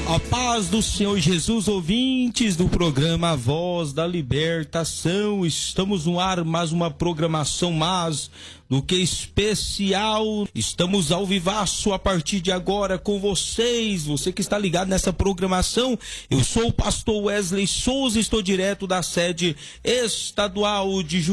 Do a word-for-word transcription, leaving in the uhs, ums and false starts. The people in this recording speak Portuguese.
A paz do Senhor Jesus, ouvintes do programa Voz da Libertação. Estamos no ar, mais uma programação mais do que especial. Estamos ao vivaço a partir de agora com vocês. Você que está ligado nessa programação. Eu sou o pastor Wesley Souza, estou direto da sede estadual de Ju